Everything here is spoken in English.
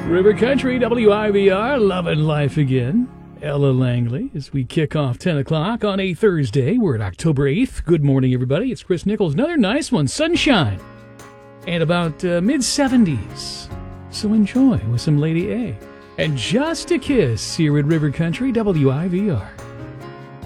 River Country, WIVR, loving life again. Ella Langley, as we kick off 10 o'clock on a Thursday. We're at October 8th. Good morning, everybody. It's Chris Nichols. Another nice one, sunshine, and about mid-70s. So enjoy with some Lady A. And Just a Kiss here at River Country, WIVR.